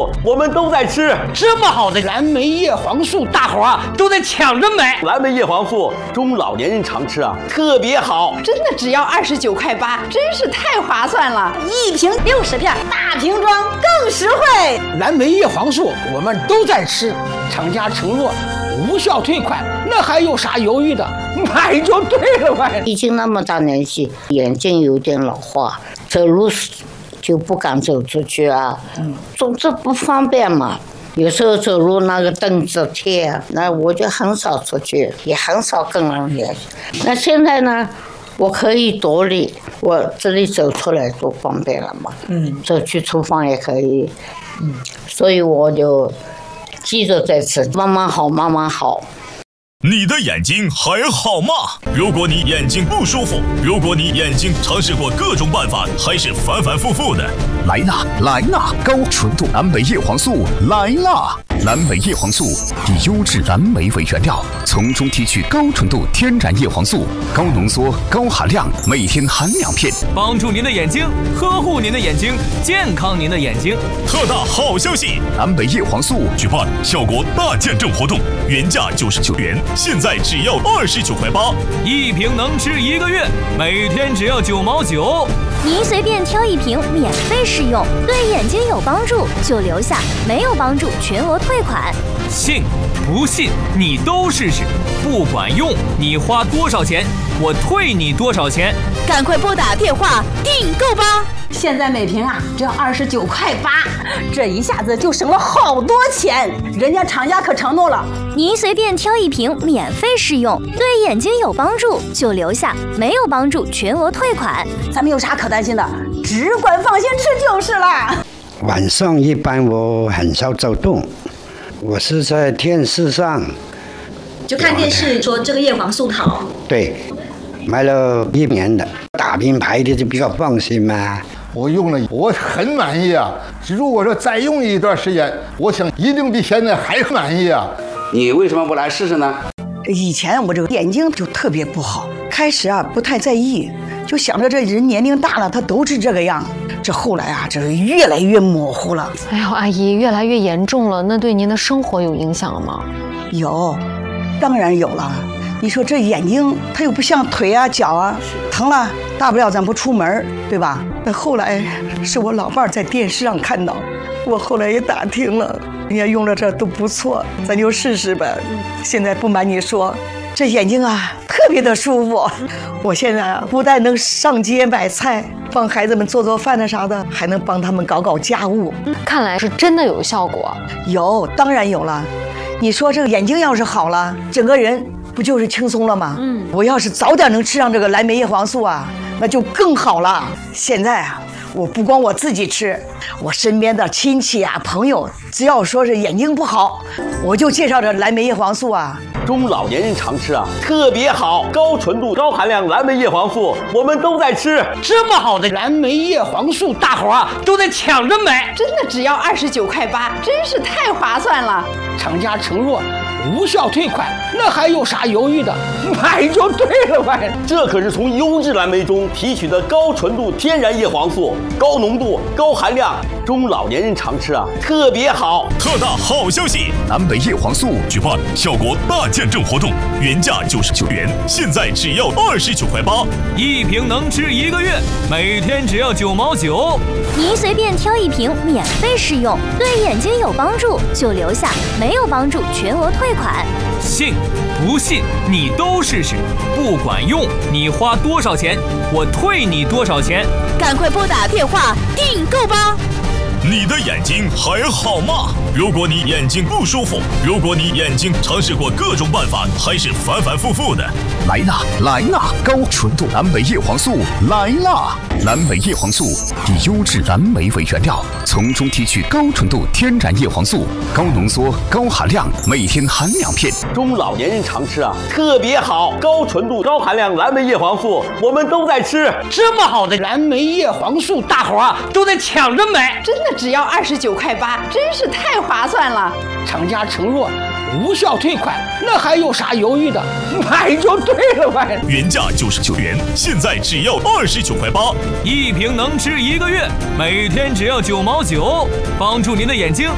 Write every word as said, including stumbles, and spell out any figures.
素，我们都在吃。 这么好的蓝莓叶黄素，大伙啊都在抢着买。 蓝莓叶黄素中老年人常吃啊，特别好。 真的只要二十九块八，真是太划算了！一瓶六十片，大瓶装更实惠。 蓝莓叶黄素我们都在吃，厂家承诺无效退款，那还有啥犹豫的？买就对了呗。 已经那么大年纪，眼睛有点老化，走路就不敢走出去啊，嗯，总之不方便嘛。有时候走路那个凳子贴，那我就很少出去，也很少跟人联系。那现在呢，我可以独立，我这里走出来多方便了嘛。嗯，走去厨房也可以。嗯，所以我就记着在吃，慢慢好，慢慢好。 你的眼睛还好吗？如果你眼睛不舒服，如果你眼睛尝试过各种办法，还是反反复复的， 来啦来啦，高纯度蓝莓叶黄素来啦！蓝莓叶黄素以优质蓝莓为原料，从中提取高纯度天然叶黄素，高浓缩、高含量，每天含两片， 帮助您的眼睛，呵护您的眼睛，健康您的眼睛。 特大好消息！ 蓝莓叶黄素举办效果大见证活动，原价九十九元，现在只要二十九块八， 一瓶能吃一个月，每天只要九毛九。 您随便挑一瓶，免费试用，对眼睛有帮助就留下，没有帮助全额退款。 信不信你都试试，不管用你花多少钱，我退你多少钱。 赶快拨打电话订购吧！现在每瓶啊只要二十九块八，这一下子就省了好多钱。人家厂家可承诺了， 您随便挑一瓶，免费试用，对眼睛有帮助就留下，没有帮助全额退款。 咱们有啥可担心的？只管放心吃就是了。 晚上一般我很少走动，我是在电视上就看电视说这个叶黄素好。 对，买了一年的大品牌的就比较放心嘛。 我用了，我很满意啊！如果说再用一段时间，我想一定比现在还满意啊！ 你为什么不来试试呢？ 以前我这个眼睛就特别不好，开始啊不太在意，就想着这人年龄大了，他都是这个样。这后来啊，这是越来越模糊了。 哎呦，阿姨，越来越严重了，那对您的生活有影响了吗？ 有，当然有了。你说这眼睛，它又不像腿啊、脚啊，疼了大不了咱不出门，对吧？那后来是我老伴在电视上看到，我后来也打听了，人家用了这都不错，咱就试试呗。现在不瞒你说，这眼睛啊特别的舒服。我现在啊不但能上街买菜，帮孩子们做做饭的啥的，还能帮他们搞搞家务。 看来是真的有效果。 有，当然有了。你说这个眼睛要是好了，整个人不就是轻松了吗？嗯，我要是早点能吃上这个蓝莓叶黄素啊，那就更好了。现在啊，我不光我自己吃，我身边的亲戚啊、朋友，只要说是眼睛不好，我就介绍这蓝莓叶黄素啊。 中老年人常吃啊，特别好，高纯度、高含量蓝莓叶黄素，我们都在吃。 这么好的蓝莓叶黄素，大伙啊都在抢着买。 真的只要二十九块八，真是太划算了。 厂家承诺无效退款，那还有啥犹豫的？买就对了呗。 这可是从优质蓝莓中提取的高纯度天然叶黄素，高浓度、高含量，中老年人常吃啊，特别好。 特大好消息！ 蓝莓叶黄素举办效果大见证活动，原价九十九元，现在只要二十九块八， 一瓶能吃一个月，每天只要九毛九。 您随便挑一瓶，免费试用，对眼睛有帮助就留下，没有帮助全额退款。 信不信你都试试，不管用你花多少钱，我退你多少钱。 赶快拨打电话订购吧！ 你的眼睛还好吗？如果你眼睛不舒服，如果你眼睛尝试过各种办法，还是反反复复的， 来啦来啦，高纯度蓝莓叶黄素来啦！蓝莓叶黄素以优质蓝莓为原料，从中提取高纯度天然叶黄素，高浓缩、高含量，每天含两片。 中老年人常吃啊，特别好，高纯度、高含量蓝莓叶黄素，我们都在吃。 这么好的蓝莓叶黄素，大伙啊都在抢着买。 真的只要二十九块八，真是太划算了。 厂家承诺无效退款，那还有啥犹豫的？买就对了呗。 原价九十九元，现在只要二十九块八， 一瓶能吃一个月，每天只要九毛九，帮助您的眼睛，